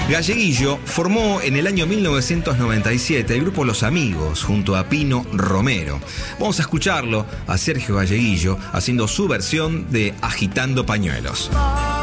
Galleguillo formó en el año 1997 el grupo Los Amigos junto a Pino Romero. Vamos a escucharlo a Sergio Galleguillo haciendo su versión de Agitando Pañuelos.